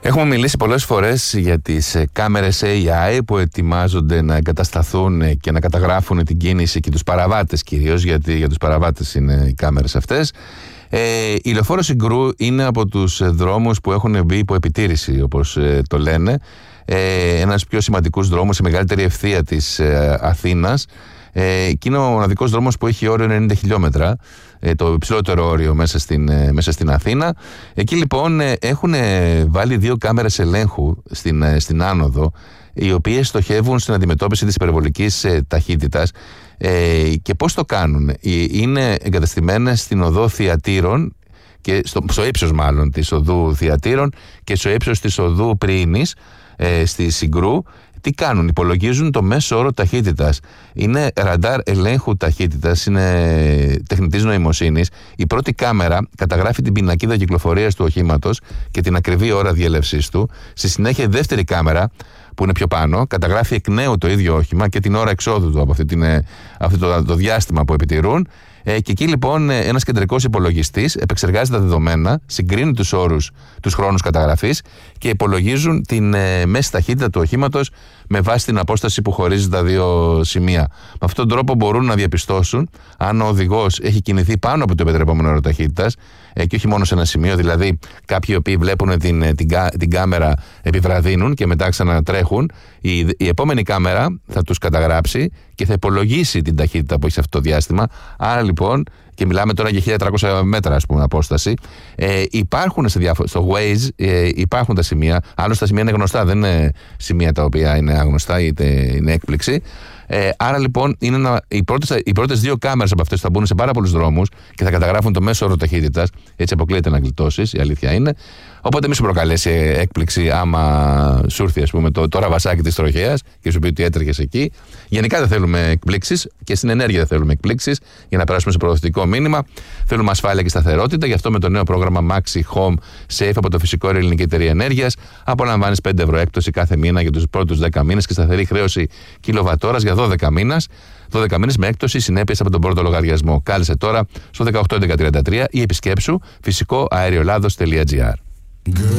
Έχουμε μιλήσει πολλές φορές για τις κάμερες AI που ετοιμάζονται να εγκατασταθούν και να καταγράφουν την κίνηση και τους παραβάτες κυρίως, γιατί για τους παραβάτες είναι οι κάμερες αυτές. Η λεωφόρο Συγκρού είναι από τους δρόμους που έχουν μπει υπό επιτήρηση, όπως το λένε. Ένας πιο σημαντικούς δρόμους, η μεγαλύτερη ευθεία της Αθήνας. Και είναι ο μοναδικός δρόμος που έχει όριο 90 χιλιόμετρα, το υψηλότερο όριο μέσα στην Αθήνα. Εκεί λοιπόν έχουν βάλει 2 κάμερες ελέγχου στην άνοδο, οι οποίες στοχεύουν στην αντιμετώπιση της υπερβολικής ταχύτητας. Και πώς το κάνουν? Είναι εγκαταστημένες στην οδό Θειατήρων, και στο ύψος μάλλον της οδού Θειατήρων και στο ύψος της οδού Πριήνης, στη Συγκρού. Τι κάνουν? Υπολογίζουν το μέσο όρο ταχύτητας. Είναι ραντάρ ελέγχου ταχύτητας, είναι τεχνητής νοημοσύνης. Η πρώτη κάμερα καταγράφει την πινακίδα κυκλοφορίας του οχήματος και την ακριβή ώρα διέλευσής του. Στη συνέχεια η δεύτερη κάμερα, που είναι πιο πάνω, καταγράφει εκ νέου το ίδιο όχημα και την ώρα εξόδου του από αυτό το διάστημα που επιτηρούν. Και εκεί λοιπόν ένας κεντρικός υπολογιστής επεξεργάζει τα δεδομένα, συγκρίνει τους όρους, τους χρόνους καταγραφής και υπολογίζουν την μέση ταχύτητα του οχήματος με βάση την απόσταση που χωρίζει τα 2 σημεία. Με αυτόν τον τρόπο μπορούν να διαπιστώσουν αν ο οδηγός έχει κινηθεί πάνω από το επιτρεπόμενο όρο ταχύτητας και όχι μόνο σε ένα σημείο. Δηλαδή, κάποιοι οι οποίοι βλέπουν την κάμερα επιβραδύνουν και μετά ξανατρέχουν. Η επόμενη κάμερα θα τους καταγράψει και θα υπολογίσει την ταχύτητα που έχει σε αυτό το διάστημα. Άρα λοιπόν, και μιλάμε τώρα για 1300 μέτρα, ας πούμε, απόσταση. Υπάρχουν στο Waze υπάρχουν τα σημεία. Άλλωστε τα σημεία είναι γνωστά, δεν είναι σημεία τα οποία είναι άγνωστα είτε είναι έκπληξη. Άρα λοιπόν οι πρώτες 2 κάμερες από αυτές θα μπουν σε πάρα πολλούς δρόμους και θα καταγράφουν το μέσο όρο ταχύτητας. Έτσι αποκλείεται να γλιτώσεις, η αλήθεια είναι. Οπότε μη σου προκαλέσει έκπληξη άμα σου έρθει, ας πούμε, το ραβασάκι της τροχέας και σου πει ότι έτρεχες εκεί. Γενικά δεν θέλουμε εκπλήξεις και στην ενέργεια δεν θέλουμε εκπλήξεις, για να περάσουμε σε προοδευτικό μήνυμα. Θέλουμε ασφάλεια και σταθερότητα. Γι' αυτό με το νέο πρόγραμμα Maxi Home Safe από το Φυσικό Αέριο Ελληνική Εταιρεία Ενέργειας απολαμβάνεις 5 ευρώ έκπτωση κάθε μήνα για τους πρώτους 10 μήνες και σταθερή χρέωση κιλοβατόρας για 12 μήνες. 12 μήνες με έκπτωση συνέπειες από τον πρώτο λογαριασμό. Κάλεσε τώρα στο 18 11 33 ή επισκέψου φυσικοαεριολάδος.gr.